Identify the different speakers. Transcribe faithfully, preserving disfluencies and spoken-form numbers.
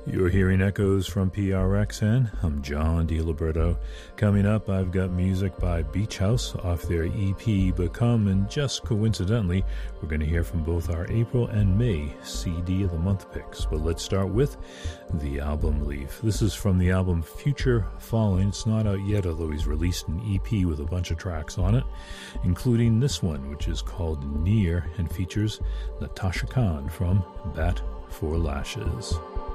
Speaker 1: You're hearing echoes from P R X N. I'm John DiLiberto. Coming up, I've got music by Beach House off their E P Become, and just coincidentally, we're going to hear from both our April and May C D of the Month picks. But let's start with the album Leaf. This is from the album Future Falling. It's not out yet, although he's released an E P with a bunch of tracks on it, including this one, which is called Near and features Natasha Khan from Bat for Lashes.